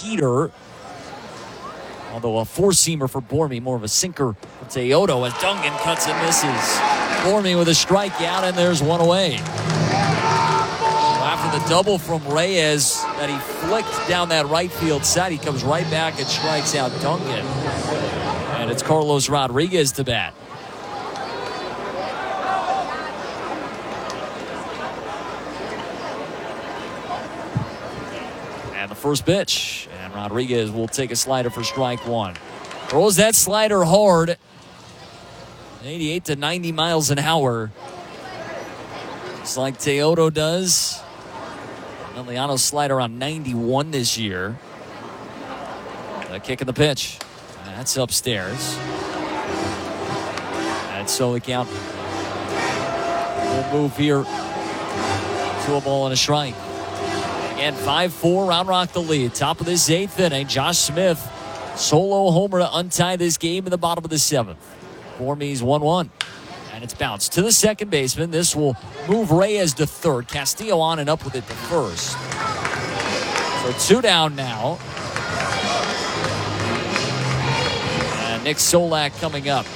heater. Although a four-seamer for Bormy, more of a sinker for Teodo as Duncan cuts and misses. Bormy with a strikeout, and there's one away. After the double from Reyes that he flicked down that right field side, he comes right back and strikes out Duncan. And it's Carlos Rodriguez to bat. And the first pitch. And Rodriguez will take a slider for strike one. Throws that slider hard. 88 to 90 miles an hour. Just like Teodo does. Emiliano's slider on 91 this year. The kick in the pitch. That's upstairs. And so the count will move here to a ball and a strike. Again, 5-4, Round Rock the lead. Top of this eighth inning, Josh Smith, solo homer to untie this game in the bottom of the seventh. Bormy's 1-1. And it's bounced to the second baseman. This will move Reyes to third. Castillo on and up with it to first. So two down now. And Nick Solak coming up.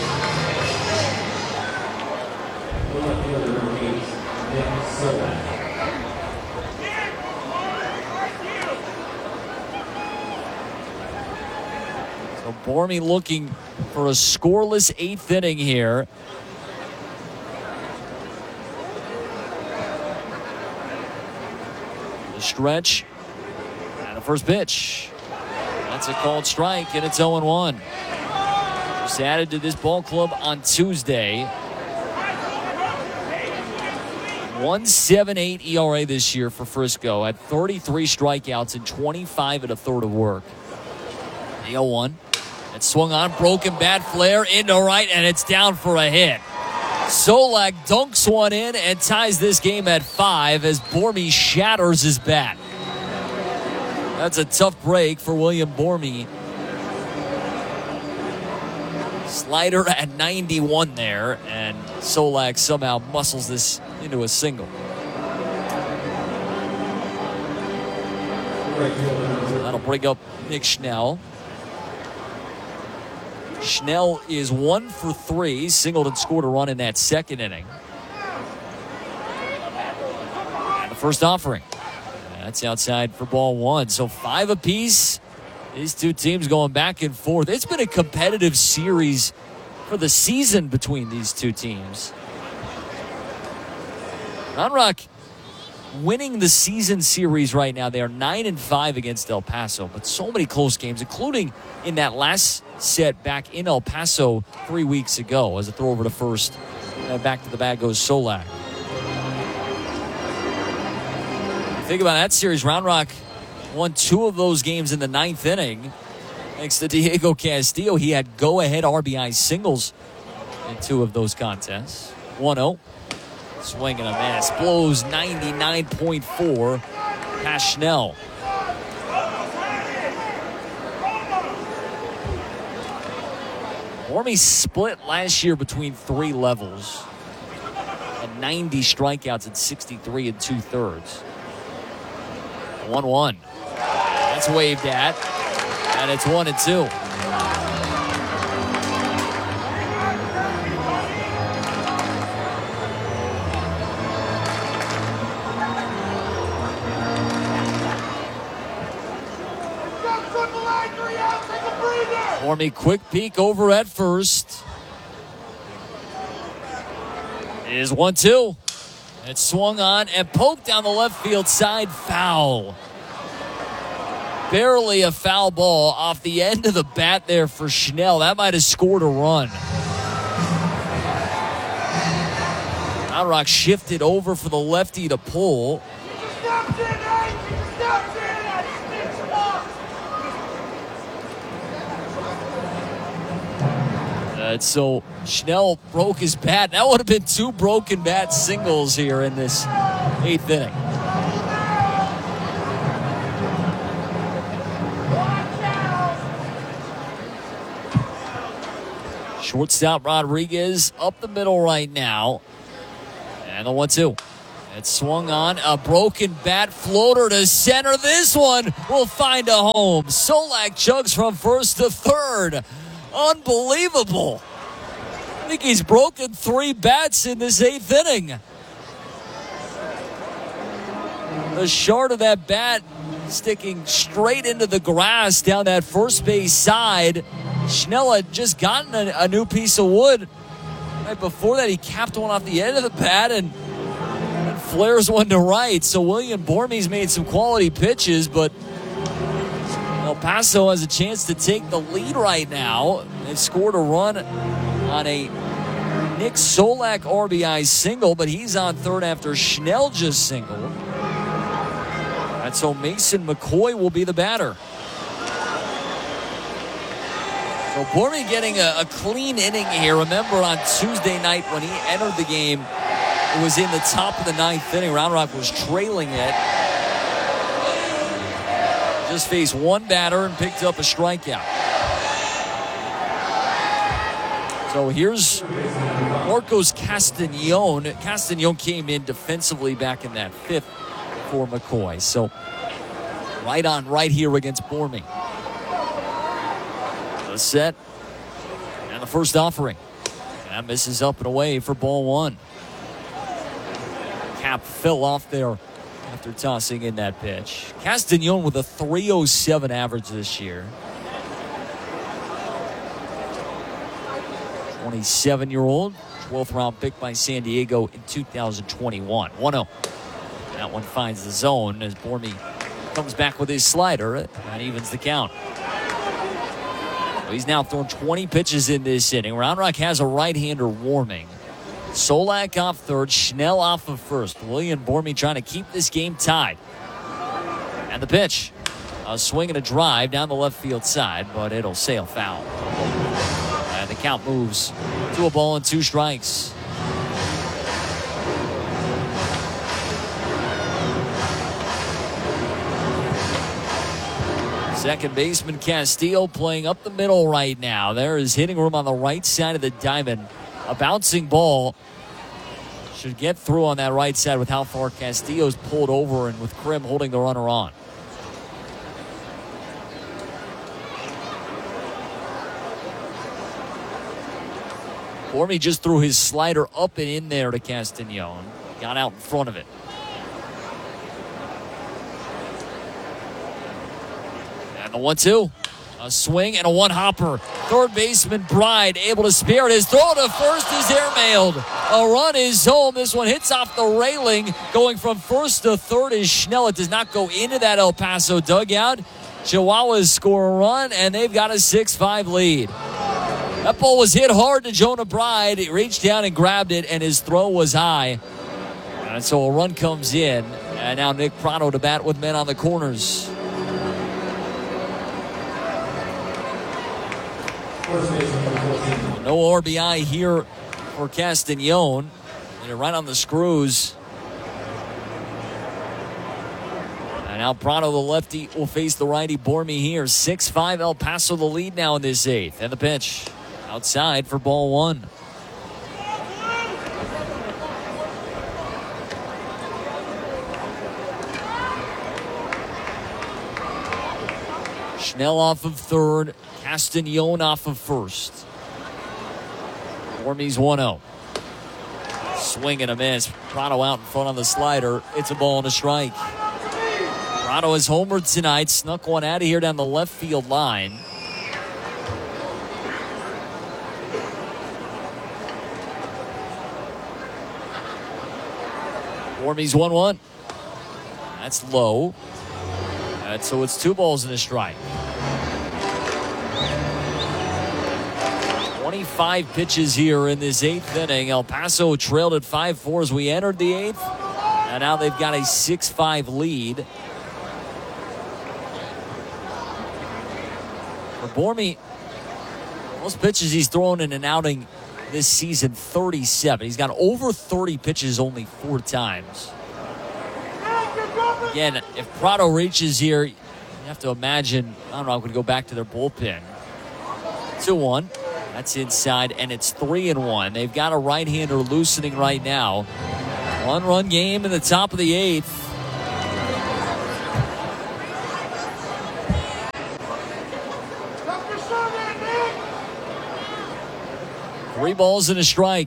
So Bormy looking for a scoreless eighth inning here. Stretch and the first pitch. That's a called strike, and it's 0-1. Just added to this ball club on Tuesday. 1.78 ERA this year for Frisco at 33 strikeouts and 25 1/3 of work. The 0-1. It swung on, broken bat flare into right, and it's down for a hit. Solak dunks one in and ties this game at 5 as Bormy shatters his bat. That's a tough break for William Bormy. Slider at 91 there, and Solak somehow muscles this into a single. That'll bring up Nick Schnell. Schnell is 1 for 3, singled and scored a run in that second inning. And the first offering. That's outside for ball one. So 5 apiece. These two teams going back and forth. It's been a competitive series for the season between these two teams. Round Rock winning the season series right now. They are 9-5 against El Paso, but so many close games, including in that last set back in El Paso 3 weeks ago as a throw over to first. Back to the bag goes Solak. Think about that series. Round Rock won 2 of those games in the 9th inning. Thanks to Diego Castillo, he had go-ahead RBI singles in 2 of those contests. 1-0. Swing and a miss. Blows 99.4 past Schnell. Bormy split last year between 3 levels. And 90 strikeouts at 63 2/3. 1-1. That's waved at. And it's 1-2. Bormy quick peek over at first. It is 1-2. It's swung on and poked down the left field side, foul. Barely a foul ball off the end of the bat there for Schnell. That might have scored a run. Round Rock shifted over for the lefty to pull. So Schnell broke his bat. That would have been 2 broken bat singles here in this 8th inning. Shortstop Rodriguez up the middle right now. And the 1-2. It swung on, a broken bat floater to center. This one will find a home. Solak chugs from first to third. Unbelievable. I think he's broken 3 bats in this 8th inning. The short of that bat sticking straight into the grass down that first base side. Schnell had just gotten a new piece of wood. Right before that, he capped one off the end of the bat and flares one to right. So William Bormey's made some quality pitches, but El Paso has a chance to take the lead right now. They've scored a run on a Nick Solak RBI single, but he's on third after Schnell just singled. And so Mason McCoy will be the batter. So Bormey getting a clean inning here. Remember on Tuesday night when he entered the game, it was in the top of the 9th inning. Round Rock was trailing it. Just faced one batter and picked up a strikeout. So here's Marcos Castañon. Castañon came in defensively back in that 5th for McCoy. So right on right here against Bormey. The set and the first offering. That misses up and away for ball 1. Cap fell off there after tossing in that pitch. Castañon with a .307 average this year. 27-year-old, 12th round pick by San Diego in 2021. 1-0. That one finds the zone as Bormey comes back with his slider and evens the count. He's now thrown 20 pitches in this inning. Round Rock has a right-hander warming. Solak off third, Schnell off of first. William Bormey trying to keep this game tied. And the pitch. A swing and a drive down the left field side, but it'll sail foul. And the count moves to a ball and 2 strikes. Second baseman Castillo playing up the middle right now. There is hitting room on the right side of the diamond. A bouncing ball should get through on that right side with how far Castillo's pulled over and with Krim holding the runner on. Bormey just threw his slider up and in there to Castañon. Got out in front of it. The 1-2. A swing and a one-hopper. Third baseman Bride able to spare it. His throw to first is airmailed. A run is home. This one hits off the railing. Going from first to third is Schnell. It does not go into that El Paso dugout. Chihuahuas score a run, and they've got a 6-5 lead. That ball was hit hard to Jonah Bride. He reached down and grabbed it, and his throw was high. And so a run comes in. And now Nick Pratto to bat with men on the corners. No RBI here for Castañon. They're right on the screws. And now Pratto, the lefty, will face the righty Bormey here. 6-5 El Paso the lead now in this 8th. And the pitch outside for ball 1. Schnell off of third. Castañon off of first. Bormey's 1-0. Swing and a miss. Pratto out in front on the slider. It's a ball and a strike. Pratto has homered tonight. Snuck one out of here down the left field line. Bormey's 1-1. That's low. And so it's 2 balls and a strike. 25 pitches here in this 8th inning. El Paso trailed at 5-4 as we entered the 8th. And now they've got a 6-5 lead. For Bormey, most pitches he's thrown in an outing this season, 37. He's got over 30 pitches only 4 times. Again, if Pratto reaches here, you have to imagine, I don't know, I'm going to go back to their bullpen. 2-1. That's inside, and it's 3-1. They've got a right-hander loosening right now. One-run game in the top of the 8th. Three balls and a strike.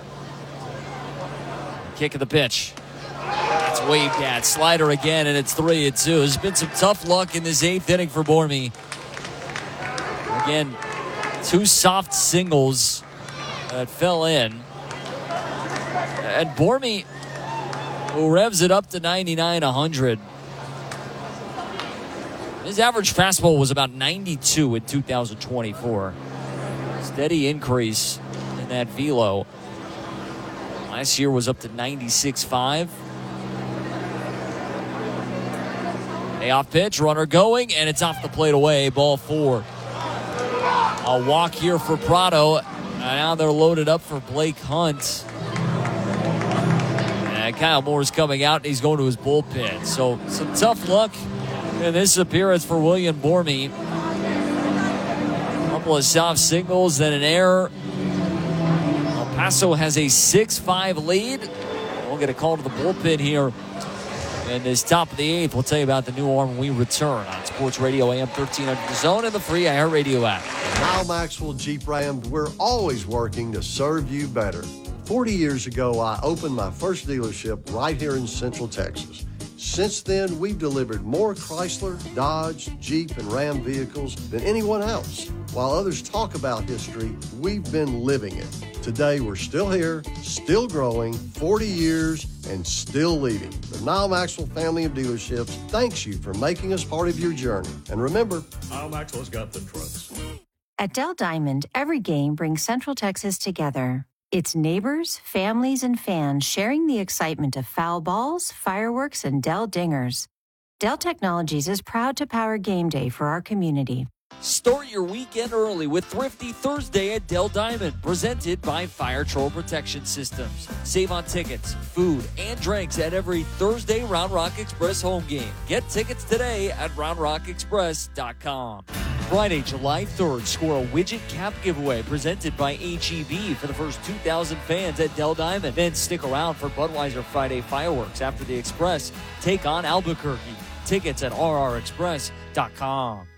Kick of the pitch. That's waved at. Slider again, and it's 3-2. There's been some tough luck in this 8th inning for Bormy. Again, 2 soft singles that fell in. And Bormy, who revs it up to 99-100. His average fastball was about 92 in 2024. Steady increase in that velo. Last year was up to 96.5. Payoff pitch, runner going, and it's off the plate away. Ball 4. A walk here for Prado. Now they're loaded up for Blake Hunt. And Kyle Moore's coming out, and he's going to his bullpen. So some tough luck in this appearance for William Bormy. A couple of soft singles, then an error. El Paso has a 6-5 lead. We'll get a call to the bullpen here in this top of the 8th. We'll tell you about the new arm when we return on Sports Radio AM 1300 The Zone and the free iHeartRadio app. Kyle Maxwell Jeep Ram, we're always working to serve you better. 40 years ago, I opened my first dealership right here in Central Texas. Since then, we've delivered more Chrysler, Dodge, Jeep, and Ram vehicles than anyone else. While others talk about history, we've been living it. Today, we're still here, still growing, 40 years, and still leading. The Nile Maxwell family of dealerships thanks you for making us part of your journey. And remember, Nile Maxwell's got the trucks. At Dell Diamond, every game brings Central Texas together. It's neighbors, families, and fans sharing the excitement of foul balls, fireworks, and Dell dingers. Dell Technologies is proud to power game day for our community. Start your weekend early with Thrifty Thursday at Dell Diamond, presented by Fire Troll Protection Systems. Save on tickets, food, and drinks at every Thursday Round Rock Express home game. Get tickets today at RoundRockExpress.com. Friday, July 3rd, score a widget cap giveaway presented by HEB for the first 2,000 fans at Dell Diamond. Then stick around for Budweiser Friday fireworks after the Express take on Albuquerque. Tickets at RRExpress.com.